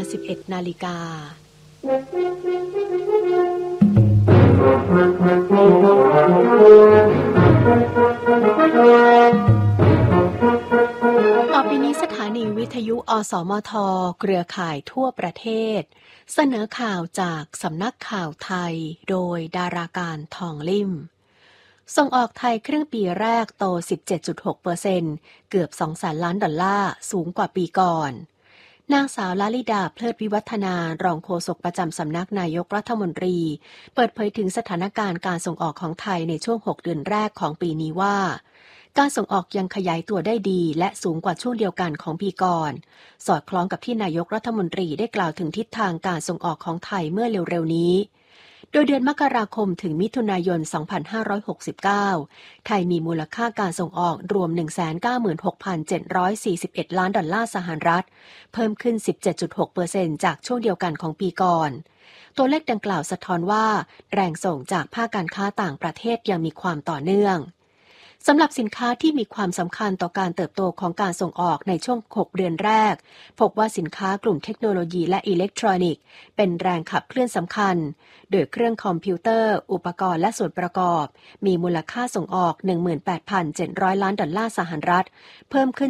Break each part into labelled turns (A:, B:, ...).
A: 11 นาฬิกาต่อไปนี้สถานีวิทยุอสมทเครือข่ายทั่วประเทศเสนอข่าวจากสำนักข่าวไทยโดยดาราการทองลิ่มส่งออกไทยครึ่งปีแรกโต 17.6% เกือบ 200,000 ล้านดอลลาร์สูงกว่าปีก่อนนางสาวลลิดาเพลิดวิวัฒนารองโฆษกประจำสำนักนายกรัฐมนตรีเปิดเผยถึงสถานการณ์การส่งออกของไทยในช่วง6 เดือนแรกของปีนี้ว่าการส่งออกยังขยายตัวได้ดีและสูงกว่าช่วงเดียวกันของปีก่อนสอดคล้องกับที่นายกรัฐมนตรีได้กล่าวถึงทิศทางการส่งออกของไทยเมื่อเร็วๆนี้โดยเดือนมกราคมถึงมิถุนายน 2569 ไทยมีมูลค่าการส่งออกรวม 196,741 ล้านดอลลาร์สหรัฐเพิ่มขึ้น 17.6% จากช่วงเดียวกันของปีก่อนตัวเลขดังกล่าวสะท้อนว่าแรงส่งจากภาคการค้าต่างประเทศยังมีความต่อเนื่องสำหรับสินค้าที่มีความสำคัญต่อการเติบโตของการส่งออกในช่วง 6 เดือนแรกพบว่าสินค้ากลุ่มเทคโนโลยีและอิเล็กทรอนิกส์เป็นแรงขับเคลื่อนสำคัญโดยเครื่องคอมพิวเตอร์อุปกรณ์และส่วนประกอบมีมูลค่าส่งออก 18,700 ล้านดอลลาร์สหรัฐเพิ่มขึ้น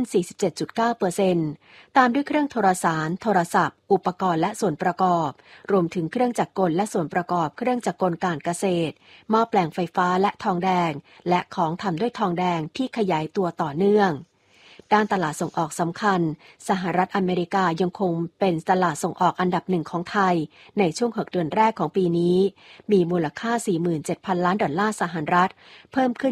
A: 47.9% ตามด้วยเครื่องโทรสารโทรศัพท์อุปกรณ์และส่วนประกอบรวมถึงเครื่องจักรกลและส่วนประกอบเครื่องจักรกลการเกษตรหม้อแปลงไฟฟ้าและทองแดงและของทำด้วยทองแดงที่ขยายตัวต่อเนื่องด้านตลาดส่งออกสำคัญสหรัฐอเมริกายังคงเป็นตลาดส่งออกอันดับหนึ่งของไทยในช่วง6 เดือนแรกของปีนี้มีมูลค่า 47,000 ล้านดอลลาร์สหรัฐเพิ่มขึ้น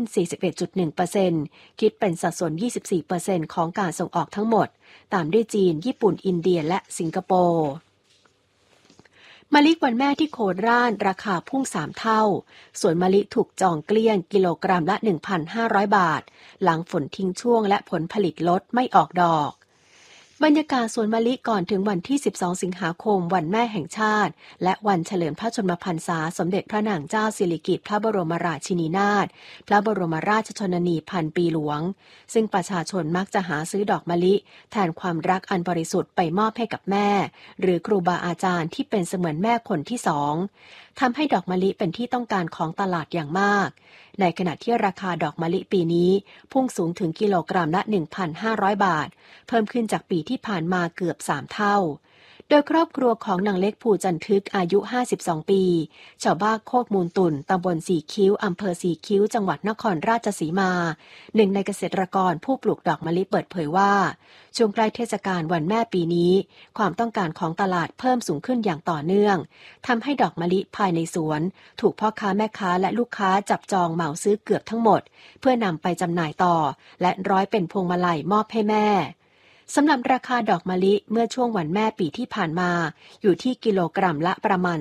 A: 41.1% คิดเป็นสัดส่วน 24% ของการส่งออกทั้งหมดตามด้วยจีนญี่ปุ่นอินเดียและสิงคโปร์มะลิวันแม่ที่โคราชราคาพุ่ง3 เท่าส่วนมะลิถูกจองเกลี้ยงกิโลกรัมละ 1,500 บาทหลังฝนทิ้งช่วงและผลผลิตลดไม่ออกดอกบรรยากาศสวนมะลิก่อนถึงวันที่12 สิงหาคมวันแม่แห่งชาติและวันเฉลิมพระชนมพรรษาสมเด็จพระนางเจ้าสิริกิติ์พระบรมราชินีนาถพระบรมราชชนนีพันปีหลวงซึ่งประชาชนมักจะหาซื้อดอกมะลิแทนความรักอันบริสุทธิ์ไปมอบให้กับแม่หรือครูบาอาจารย์ที่เป็นเสมือนแม่คนที่2ทำให้ดอกมะลิเป็นที่ต้องการของตลาดอย่างมากในขณะที่ราคาดอกมะลิปีนี้พุ่งสูงถึงกิโลกรัมละ 1,500 บาทเพิ่มขึ้นจากปีที่ผ่านมาเกือบ3 เท่าโดยครอบครัวของนางเล็กภูจันทึกอายุ52 ปีชาวบ้านโคกมูลตุ่นตำบลสีคิ้วอำเภอสีคิ้วจังหวัดนครราชสีมาหนึ่งในเกษตรกรผู้ปลูกดอกมะลิเปิดเผยว่าช่วงใกล้เทศกาลวันแม่ปีนี้ความต้องการของตลาดเพิ่มสูงขึ้นอย่างต่อเนื่องทำให้ดอกมะลิภายในสวนถูกพ่อค้าแม่ค้าและลูกค้าจับจองเหมาซื้อเกือบทั้งหมดเพื่อนำไปจำหน่ายต่อและร้อยเป็นพวงมาลัยมอบให้แม่สำหรับราคาดอกมะลิเมื่อช่วงวันแม่ปีที่ผ่านมาอยู่ที่กิโลกรัมละประมาณ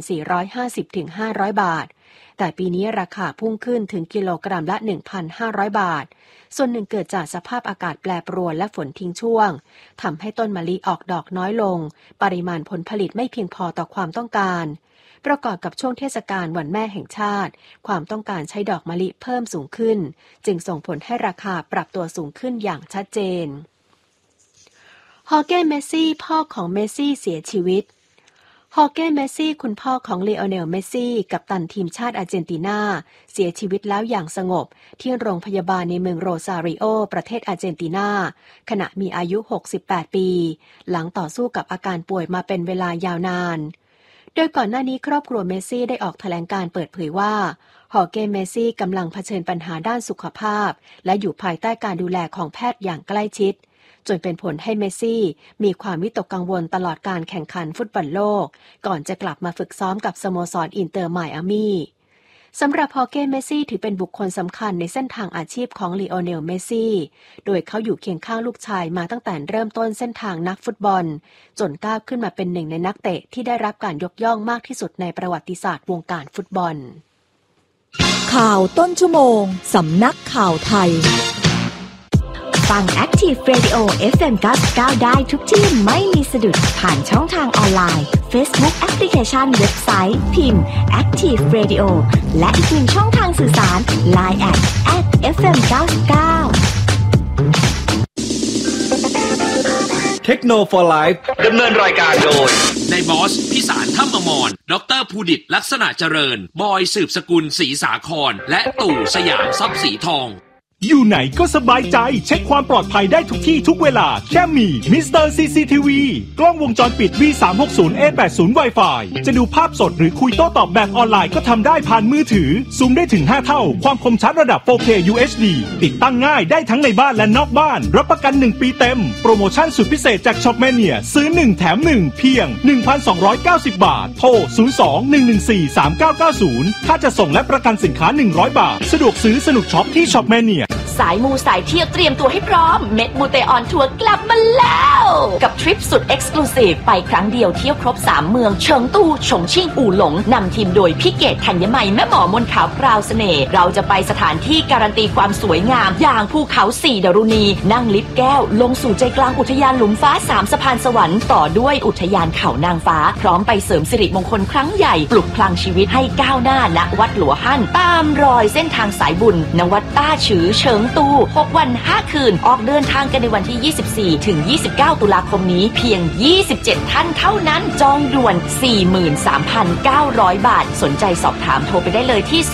A: 450-500 บาทแต่ปีนี้ราคาพุ่งขึ้นถึงกิโลกรัมละ 1,500 บาทส่วนหนึ่งเกิดจากสภาพอากาศแปรปรวนและฝนทิ้งช่วงทำให้ต้นมะลิออกดอกน้อยลงปริมาณผลผลิตไม่เพียงพอต่อความต้องการประกอบกับช่วงเทศกาลวันแม่แห่งชาติความต้องการใช้ดอกมะลิเพิ่มสูงขึ้นจึงส่งผลให้ราคาปรับตัวสูงขึ้นอย่างชัดเจนฮอร์เก้เมสซี่พ่อของเมสซี่เสียชีวิตฮอร์เก้เมสซี่คุณพ่อของลีโอเนลเมสซี่กัปตันทีมชาติอาร์เจนตินาเสียชีวิตแล้วอย่างสงบที่โรงพยาบาลในเมืองโรซาริโอประเทศอาร์เจนตินาขณะมีอายุ68 ปีหลังต่อสู้กับอาการป่วยมาเป็นเวลายาวนานโดยก่อนหน้านี้ครอบครัวเมสซี่ได้ออกแถลงการเปิดเผยว่าฮอร์เก้เมสซี่กำลังเผชิญปัญหาด้านสุขภาพและอยู่ภายใต้การดูแลของแพทย์อย่างใกล้ชิดจนเป็นผลให้เมสซี่มีความวิตกกังวลตลอดการแข่งขันฟุตบอลโลกก่อนจะกลับมาฝึกซ้อมกับสโมสรอินเตอร์ไมอามี่สำหรับฮอร์เก้เมสซี่ถือเป็นบุคคลสำคัญในเส้นทางอาชีพของลีโอเนลเมสซี่โดยเขาอยู่เคียงข้างลูกชายมาตั้งแต่เริ่มต้นเส้นทางนักฟุตบอลจนก้าวขึ้นมาเป็นหนึ่งในนักเตะที่ได้รับการยกย่องมากที่สุดในประวัติศาสตร์วงการฟุตบอล
B: ข่าวต้นชั่วโมงสำนักข่าวไทยฟัง Active Radio FM 99ได้ทุกที่ไม่มีสะดุดผ่านช่องทางออนไลน์ Facebook แอปพลิเคชันเว็บไซต์พิมพ์ Active Radio และอีกหนึ่งช่องทางสื่อสาร Line @FM99
C: เทคโนโลยีดำเนินรายการโดย
D: ในบอสพิสารถ้ำอมรดร.ภูดิตลักษณะเจริญบอยสืบสกุลศรีสาครและตู่สยามทรัพย์สีทอง
E: อยู่ไหนก็สบายใจเช็คความปลอดภัยได้ทุกที่ทุกเวลาแค่มีมิสเตอร์ CCTV กล้องวงจรปิด V360A80 Wi-Fi จะดูภาพสดหรือคุยโต้ตอบแบบออนไลน์ก็ทำได้ผ่านมือถือซูมได้ถึง5เท่าความคมชัดระดับ 4K UHD ติดตั้งง่ายได้ทั้งในบ้านและนอกบ้านรับประกัน1ปีเต็มโปรโมชั่นสุดพิเศษจาก Shopmania ซื้อ1แถม1เพียง 1,290 บาทโทร 02-114-3990 ค่าจะส่งและประกันสินค้า100 บาทสะดวกซื้อสนุกช็อปที่ Shopmania
B: สายมูสายเที่ยวเตรียมตัวให้พร้อมเม็ดมูเตออนทัวร์กลับมาแล้วกับทริปสุดเอ็กซ์คลูซีฟไปครั้งเดียวเที่ยวครบ3เมืองเฉิงตูฉงชิ่งอู่หลงนำทีมโดยพี่เกศธัญมัยแม่หมอมนขาวพราวเสน่ห์เราจะไปสถานที่การันตีความสวยงามอย่างภูเขา4ดารุณีนั่งลิฟต์แก้วลงสู่ใจกลางอุทยานหลุมฟ้า3สะพานสวรรค์ต่อด้วยอุทยานเขานางฟ้าพร้อมไปเสริมสิริมงคลครั้งใหญ่ปลุกพลังชีวิตให้ก้าวหน้าณวัดหลัวฮั่นตามรอยเส้นทางสายบุญณวัดต้าฉือเฉิงตู6 วัน 5 คืนออกเดินทางกันในวันที่ 24 ถึง 29 ตุลาคมนี้เพียง 27 ท่านเท่านั้นจองด่วน 43,900 บาทสนใจสอบถามโทรไปได้เลยที่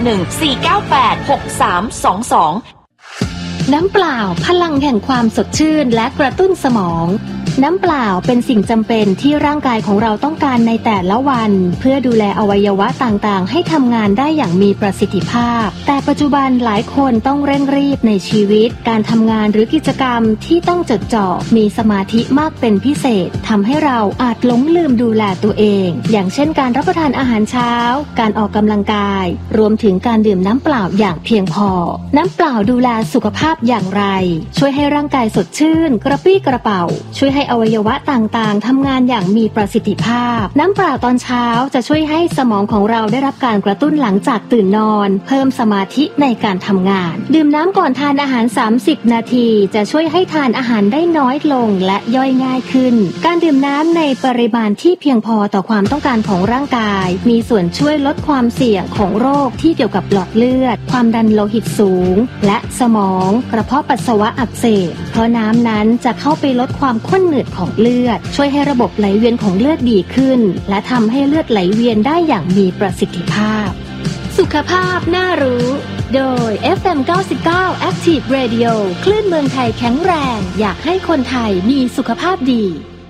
B: 081-498-6322
A: น้ำเปล่าพลังแห่งความสดชื่นและกระตุ้นสมองน้ำเปล่าเป็นสิ่งจำเป็นที่ร่างกายของเราต้องการในแต่ละวันเพื่อดูแลอวัยวะต่างๆให้ทำงานได้อย่างมีประสิทธิภาพแต่ปัจจุบันหลายคนต้องเร่งรีบในชีวิตการทำงานหรือกิจกรรมที่ต้องจดจ่อมีสมาธิมากเป็นพิเศษทำให้เราอาจหลงลืมดูแลตัวเองอย่างเช่นการรับประทานอาหารเช้าการออกกำลังกายรวมถึงการดื่มน้ำเปล่าอย่างเพียงพอน้ำเปล่าดูแลสุขภาพอย่างไรช่วยให้ร่างกายสดชื่นกระปรี้กระเป๋าช่วยให้อวัยวะต่างๆทำงานอย่างมีประสิทธิภาพน้ำเปล่าตอนเช้าจะช่วยให้สมองของเราได้รับการกระตุ้นหลังจากตื่นนอนเพิ่มสมาธิในการทำงานดื่มน้ำก่อนทานอาหาร30 นาทีจะช่วยให้ทานอาหารได้น้อยลงและย่อยง่ายขึ้นการดื่มน้ำในปริมาณที่เพียงพอต่อความต้องการของร่างกายมีส่วนช่วยลดความเสี่ยงของโรคที่เกี่ยวกับหลอดเลือดความดันโลหิตสูงและสมองกระเพาะปัสสาวะอักเสบเพราะน้ำนั้นจะเข้าไปลดความข้นหนืดของเลือดช่วยให้ระบบไหลเวียนของเลือดดีขึ้นและทำให้เลือดไหลเวียนได้อย่างมีประสิทธิภาพสุขภาพน่ารู้โดย FM 99 Active Radio คลื่นเมืองไทยแข็งแรงอยากให้คนไทยมีสุขภาพดี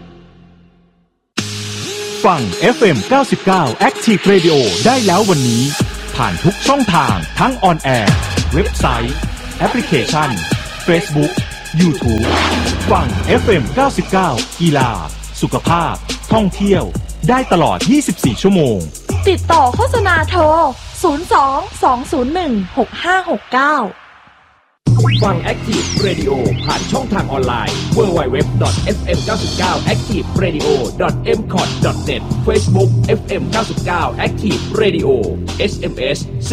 E: ฟัง FM 99 Active Radio ได้แล้ววันนี้ผ่านทุกช่องทางทั้งออนแอร์เว็บไซต์แอปพลิเคชัน Facebook YouTube ฟัง FM 99 กีฬาสุขภาพท่องเที่ยวได้ตลอด24ชั่วโมง
B: ติดต่อโฆษณาโทร 02-201-6569
C: ฟัง Active Radio ผ่านช่องทางออนไลน์ www.fm99activeradio.mcot.net Facebook FM 99 Active Radio SMS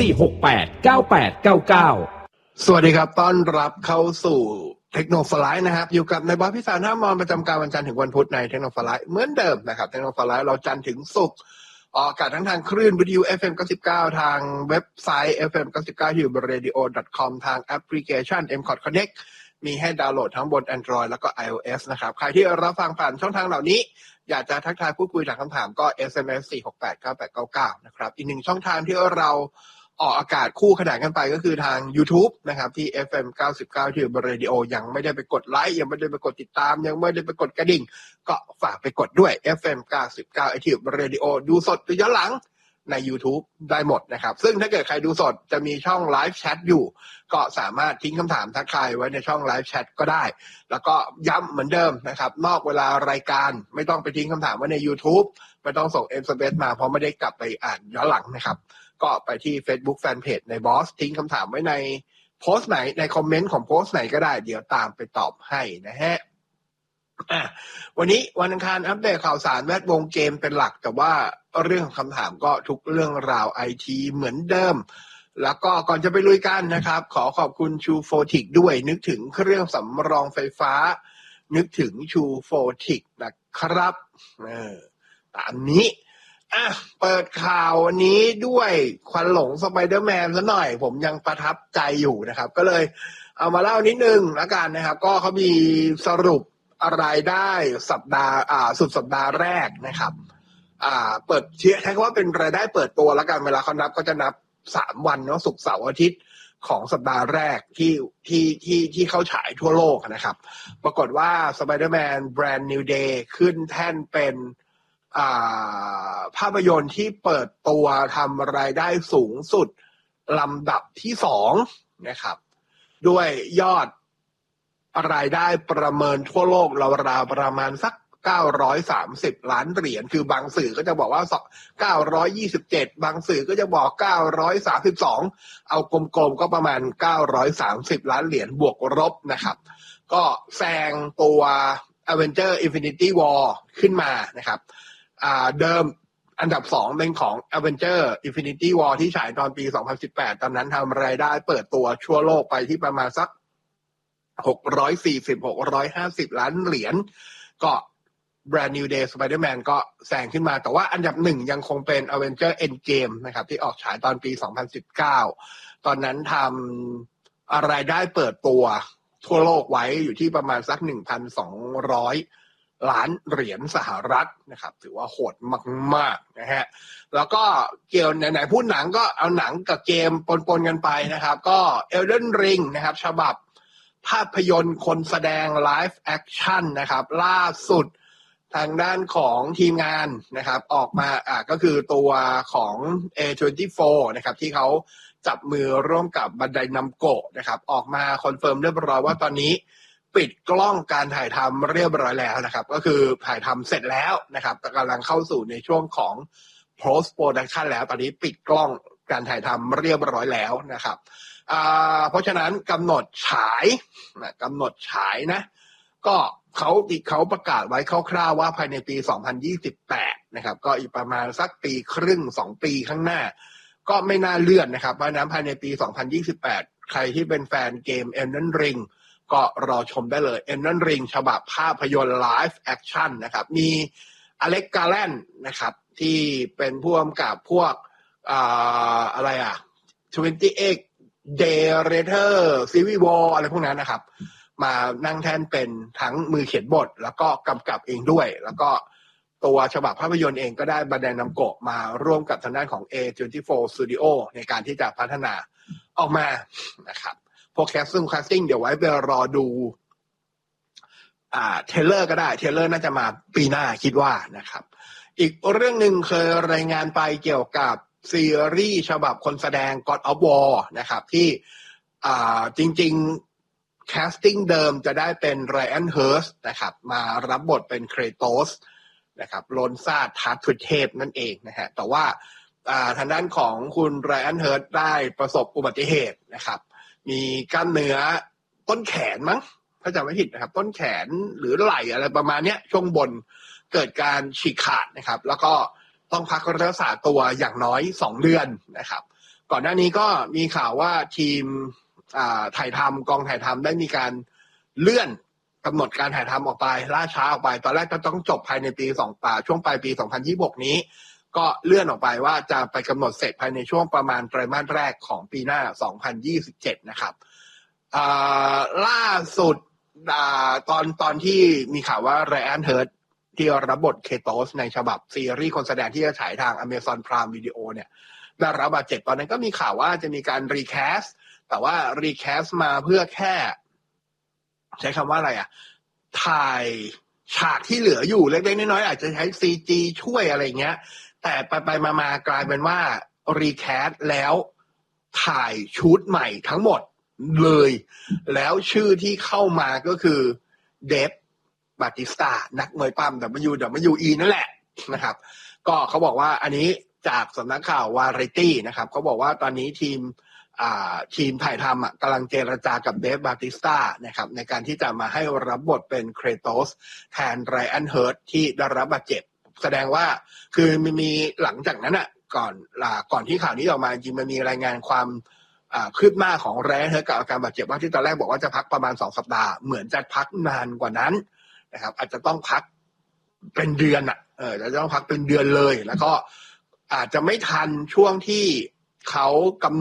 C: 4689899
F: สวัสดีครับต้อนรับเข้าสู่เทคโนโลยีนะครับอยู่กับนายบอสพิสารท่ามอนประจำการวันจันทร์ถึงวันพุธในเทคโนโลยีเหมือนเดิมนะครับเทคโนโลยีเราจันทร์ถึงศุกร์ออกอากาศทั้งทางคลื่นวิทยุ FM 99ทางเว็บไซต์ FM 99ที่อยู่บน radio.com ทางแอปพลิเคชัน MCOT Connect มีให้ดาวน์โหลดทั้งบน Android แล้วก็ iOS นะครับใครที่รับฟังผ่านช่องทางเหล่านี้อยากจะทักทายพูดคุยถามคำถามก็ SMS 4689899นะครับอีกหนึ่งช่องทางที่เราออกอากาศคู่ขนานกันไปก็คือทาง YouTube นะครับที่ FM 99ที่อยู่บน Radio ยังไม่ได้ไปกดไลค์ยังไม่ได้ไปกดติดตามยังไม่ได้ไปกดกระดิ่งก็ฝากไปกดด้วย FM 99ที่อยู่บน Radio ดูสดหรือย้อนหลังใน YouTube ได้หมดนะครับซึ่งถ้าเกิดใครดูสดจะมีช่องไลฟ์แชทอยู่ก็สามารถทิ้งคำถามทักทายไว้ในช่องไลฟ์แชทก็ได้แล้วก็ย้ำเหมือนเดิมนะครับนอกเวลารายการไม่ต้องไปทิ้งคำถามไว้ใน YouTube ไม่ต้องส่ง SMS มาเพราะไม่ได้กลับไปอ่านย้อนหลังนะครับก็ไปที่ Facebook Fanpage ในบอสทิ้งคำถามไว้ในโพสต์ไหนในคอมเมนต์ของโพสต์ไหนก็ได้เดี๋ยวตามไปตอบให้นะฮะวันนี้วันอังคารอัปเดตข่าวสารแวดวงเกมเป็นหลักแต่ว่าเรื่องของคำถามก็ทุกเรื่องราวไอทีเหมือนเดิมแล้วก็ก่อนจะไปลุยกันนะครับขอขอบคุณชูโฟติกด้วยนึกถึงเครื่องสำรองไฟฟ้านึกถึงชูโฟติกนะครับตามนี้เปิดข่าววันนี้ด้วยควันหลงสไปเดอร์แมนซะหน่อยผมยังประทับใจอยู่นะครับก็เลยเอามาเล่านิดนึงแล้วกันนะครับก็เขามีสรุปรายได้สัปดาห์สุดสัปดาห์แรกนะครับเปิดใช้คำว่าเป็นรายได้เปิดตัวแล้วกันเวลาเขานับก็จะนับ3วันเนาะศุกร์เสาร์อาทิตย์ของสัปดาห์แรกที่เข้าฉายทั่วโลกนะครับปรากฏว่า Spider-Man Brand New Day ขึ้นแท่นเป็นภาพยนตร์ที่เปิดตัวทำรายได้สูงสุดลำดับที่2นะครับด้วยยอดรายได้ประเมินทั่วโลกราวๆประมาณสัก930ล้านเหรียญคือบางสื่อก็จะบอกว่า927บางสื่อก็จะบอก932เอากลมๆก็ประมาณ930ล้านเหรียญบวกลบนะครับก็แซงตัว Avenger Infinity War ขึ้นมานะครับเดิมอันดับ2เป็นของ Avenger Infinity War ที่ฉายตอนปี2018ตอนนั้นทำรายได้เปิดตัวทั่วโลกไปที่ประมาณสัก650-650ล้านเหรียญก็ Brand New Day Spider-Man ก็แซงขึ้นมาแต่ว่าอันดับ1ยังคงเป็น Avenger Endgame นะครับที่ออกฉายตอนปี2019ตอนนั้นทำรายได้เปิดตัวทั่วโลกไว้อยู่ที่ประมาณสัก 1,200 ล้านเหรียญสหรัฐนะครับถือว่าโหดมากๆนะฮะแล้วก็เกี่ยวไหนๆพูดหนังก็เอาหนังกับเกมปนๆกันไปนะครับก็ Elden Ring นะครับฉบับภาพยนตร์คนแสดงไลฟ์แอคชั่นนะครับล่าสุดทางด้านของทีมงานนะครับออกมาก็คือตัวของ A24 นะครับที่เขาจับมือร่วมกับบันไดนัมโกะนะครับออกมาคอนเฟิร์มเรียบร้อยว่าตอนนี้ปิดกล้องการถ่ายทำเรียบร้อยแล้วนะครับก็คือถ่ายทำเสร็จแล้วนะครับกำลังเข้าสู่ในช่วงของ post production แล้วตอนนี้ปิดกล้องการถ่ายทำเรียบร้อยแล้วนะครับเพราะฉะนั้นกำหนดฉายนะก็เขาประกาศไว้คร่าวๆว่าภายในปี2028นะครับก็อีกประมาณสักปีครึ่ง2ปีข้างหน้าก็ไม่น่าเลื่อนนะครับเพราะนั้นภายในปี2028ใครที่เป็นแฟนเกม Elden Ring ก็รอชมได้เลย Elden Ring ฉบับภาพยนตร์ไลฟ์แอคชั่นนะครับมีอเล็กกาแลนนะครับที่เป็นผู้กำกับพวกอะไร28 Day Later Civil War อะไรพวกนั้นนะครับมานั่งแทนเป็นทั้งมือเขียนบทแล้วก็กำกับเองด้วยแล้วก็ตัวฉบับภาพยนตร์เองก็ได้บันไดนัมโกะมาร่วมกับทางด้านของ A24 Studio ในการที่จะพัฒนาออกมานะครับพวกแคสติ้งเดี๋ยวไว้ไปรอดูเทรลเลอร์ก็ได้เทรลเลอร์น่าจะมาปีหน้าคิดว่านะครับอีกเรื่องหนึ่งเคยรายงานไปเกี่ยวกับซีรีส์ฉบับคนแสดง God of War นะครับที่จริงๆแคสติ้งเดิมจะได้เป็นไรอันเฮิร์สนะครับมารับบทเป็นเครโตสนะครับโลนซ่าทัตถุเทพนั่นเองนะฮะแต่ว่าทางด้านของคุณไรอันเฮิร์สได้ประสบอุบัติเหตุนะครับมีกล้ามเนื้อต้นแขนมั้งถ้าจำไม่ผิดนะครับต้นแขนหรือไหล่อะไรประมาณเนี้ยช่วงบนเกิดการฉีกขาดนะครับแล้วก็ต้องพักรักษาตัวอย่างน้อย2เดือนนะครับก่อนหน้านี้ก็มีข่าวว่าทีมถ่ายทำกองถ่ายทำได้มีการเลื่อนกำหนดการถ่ายทำออกไปล่าช้าออกไปตอนแรกก็ต้องจบภายในปีช่วงปลายปี2026นี้ก็เลื่อนออกไปว่าจะไปกำหนดเสร็จภายในช่วงประมาณไตรมาสแรกของปีหน้า2027นะครับล่าสุดตอนที่มีข่าวว่าไรอันเฮิร์ตที่รับบทเคโตสในฉบับซีรีส์คนแสดงที่จะฉายทาง Amazon Prime Video เนี่ยได้รับบาดเจ็บตอนนั้นก็มีข่าวว่าจะมีการรีแคสแต่ว่ารีแคสมาเพื่อแค่ใช้คำว่าอะไรถ่ายฉากที่เหลืออยู่เล็กๆน้อยๆอาจจะใช้ CG ช่วยอะไรเงี้ยแต่ไปๆมากลายเป็นว่ารีแคสแล้วถ่ายชุดใหม่ทั้งหมดเลยแล้วชื่อที่เข้ามาก็คือเดฟบาติสตานักมวยปั้ม WWE นั่นแหละนะครับก็เขาบอกว่าอันนี้จากสำนักข่าววาไรตี้นะครับเขาบอกว่าตอนนี้ทีมถ่ายทำกำลังเจรจากับเดฟบาติสตานะครับในการที่จะมาให้รับบทเป็นเครโตสแทนไรอันเฮิร์ตที่ได้รับบาดเจ็บแสดงว่าคือมีหลังจากนั้นก่อนที่ข่าวนี้ออกมาจริงมันมีรายงานความคืบหน้าของไรอันเฮิร์ตกับอาการบาดเจ็บว่าที่ตอนแรกบอกว่าจะพักประมาณ2 สัปดาห์เหมือนจะพักนานกว่านั้นนะครับอาจจะต้องพักเป็นเดือนจะต้องพักเป็นเดือนเลยแล้วก็อาจจะไม่ทันช่วงที่เขากำหนด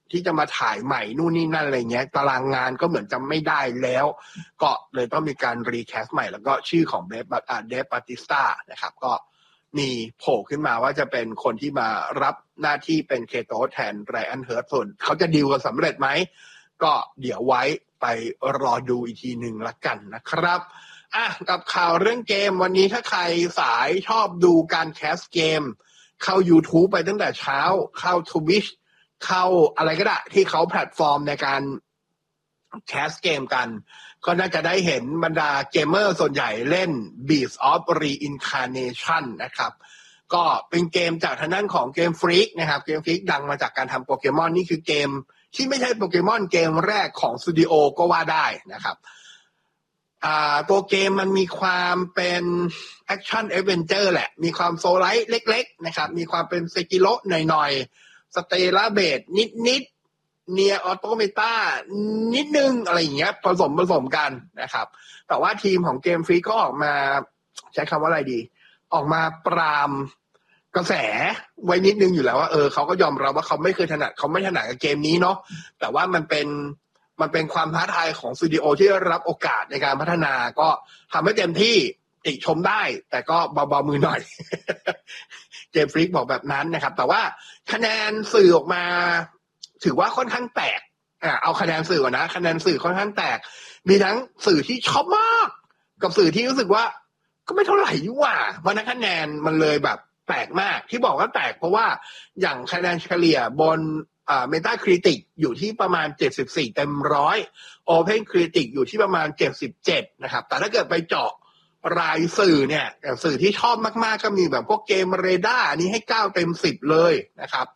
F: ที่จะมาถ่ายใหม่นู่นนี่นั่นอะไรเงี้ยตารางงานก็เหมือนจะไม่ได้แล้วก็เลยต้องมีการรีแคสใหม่แล้วก็ชื่อของเดฟบาติสตานะครับก็มีโผล่ขึ้นมาว่าจะเป็นคนที่มารับหน้าที่เป็นเคโตแทนไรอันเฮิร์ตส่วนเขาจะดีลกันสำเร็จไหมก็เดี๋ยวไว้ไปรอดูอีกทีหนึ่งละกันนะครับกับข่าวเรื่องเกมวันนี้ถ้าใครสายชอบดูการแคสเกมเข้า YouTube ไปตั้งแต่เช้าเข้า Twitch เข้าอะไรก็ได้ที่เขาแพลตฟอร์มในการแคสเกมกันก็น่าจะได้เห็นบรรดาเกมเมอร์ส่วนใหญ่เล่น Beast of Reincarnation นะครับก็เป็นเกมจากทางด้านของเกมฟรีกนะครับเกมฟรีกดังมาจากการทำโปเกมอนนี่คือเกมที่ไม่ใช่โปเกมอนเกมแรกของสตูดิโอก็ว่าได้นะครับตัวเกมมันมีความเป็นแอคชั่นแอดเวนเจอร์แหละมีความโซลไลท์เล็กๆนะครับมีความเป็นเซกิโรหน่อยๆสเตลาเบดนิดๆเนียออโตเมตานิดนึงอะไรอย่างเงี้ยผสมกันนะครับแต่ว่าทีมของเกมฟรีก็ออกมาใช้คำว่าอะไรดีออกมาปรามกระแสไว้นิดนึงอยู่แล้วว่าเขาก็ยอมรับว่าเขาไม่ถนัดกับเกมนี้เนาะแต่ว่ามันเป็นความท้าทายของสตูดิโอที่ได้รับโอกาสในการพัฒนาก็ทำให้เต็มที่ติชมได้แต่ก็เบาๆมือหน่อย เกมฟรีกบอกแบบนั้นนะครับแต่ว่าคะแนนสื่อออกมาถือว่าค่อนข้างแตกเอาคะแนนสื่อก่อนนะคะแนนสื่อค่อนข้างแตกมีทั้งสื่อที่ชอบมากกับสื่อที่รู้สึกว่าก็ไม่เท่าไหร่นี่หว่าเพราะนั้นคะแนนมันเลยแบบแตกมากที่บอกว่าแตกเพราะว่าอย่างคะแนนเฉลี่ยบนMetacritic อยู่ที่ประมาณ74เต็ม100 Open Critic อยู่ที่ประมาณ77นะครับแต่ถ้าเกิดไปเจาะรายสื่อเนี่ยสื่อที่ชอบมากๆก็มีแบบพวกเกมเรดาร์อันนี้ให้9เต็ม10เลยนะครับ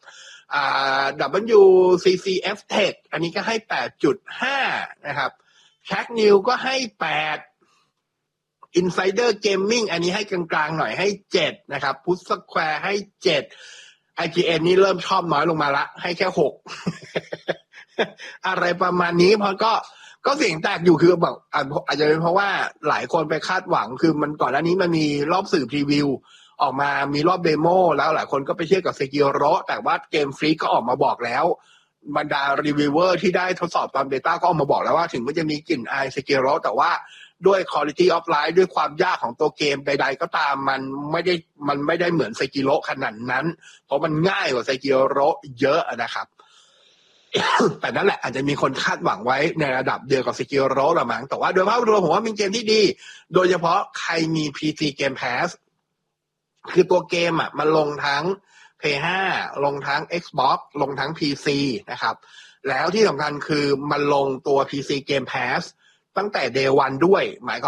F: WCCF Tech อันนี้ก็ให้ 8.5 นะครับ Track New ก็ให้8 Insider Gaming อันนี้ให้กลางๆหน่อยให้7นะครับ Push Square ให้7 IGN นี่เริ่มชอบน้อยลงมาละให้แค่6 อะไรประมาณนี้เพราะก็เสียงแตกอยู่คือแบบอาจจะเป็นเพราะว่าหลายคนไปคาดหวังคือมันก่อนหน้านี้มันมีรอบสื่อพรีวิวออกมามีรอบเดโมแล้วหลายคนก็ไปเชื่อกับเซกิโรแต่ว่าเกมฟรีก็ออกมาบอกแล้วบรรดารีวิวเวอร์ที่ได้ทดสอบตอนเบต้าก็ออกมาบอกแล้วว่าถึงมันจะมีกลิ่นอายเซกิโรแต่ว่าด้วย quality of life ด้วยความยากของตัวเกมใดๆก็ตามมันไม่ได้เหมือนเซกิโรขนาดนั้นเพราะมันง่ายกว่าเซกิโรเยอะนะครับ แต่นั่นแหละอาจจะมีคนคาดหวังไว้ในระดับเดียวกับเซกิโรละมั้งแต่ว่าโดยภาพรวมผมว่าเป็นเกมที่ดีโดยเฉพาะใครมี PC Game Pass คือตัวเกมมันลงทั้ง PS5 ลงทั้ง Xbox ลงทั้ง PC นะครับแล้วที่สำคัญคือมันลงตัว PC Game Pass ตั้งแต่ Day 1 ด้วยหมายความ